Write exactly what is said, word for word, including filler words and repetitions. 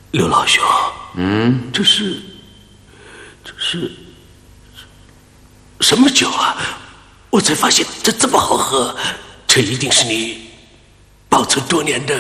刘老兄，嗯，这是这是什么酒啊？我才发现这这么好喝，这一定是你保存多年的